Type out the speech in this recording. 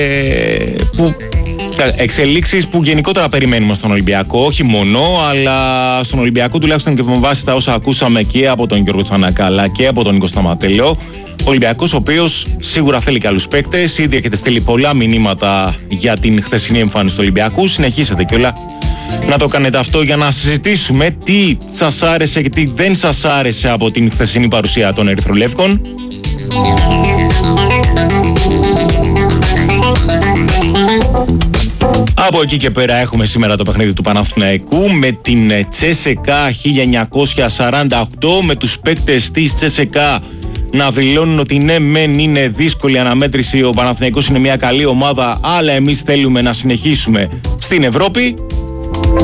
εξελίξεις που γενικότερα περιμένουμε στον Ολυμπιακό, όχι μόνο, αλλά στον Ολυμπιακό τουλάχιστον και με βάση τα όσα ακούσαμε και από τον Γιώργο Τσανάκα αλλά και από τον Νίκο Σταματέλεο. Ο Ολυμπιακός, ο οποίος σίγουρα θέλει καλούς παίκτες, ήδη έχετε στείλει πολλά μηνύματα για την χθεσινή εμφάνιση του Ολυμπιακού. Συνεχίσατε κιόλα να το κάνετε αυτό για να συζητήσουμε τι σας άρεσε και τι δεν σας άρεσε από την χθεσινή παρουσία των Ερυθρολεύκων. Από εκεί και πέρα έχουμε σήμερα το παιχνίδι του Παναθηναϊκού με την Τσέσεκα 1948, με τους παίκτες της Τσέσεκα να δηλώνουν ότι ναι μεν είναι δύσκολη αναμέτρηση, ο Παναθηναϊκός είναι μια καλή ομάδα, αλλά εμείς θέλουμε να συνεχίσουμε στην Ευρώπη.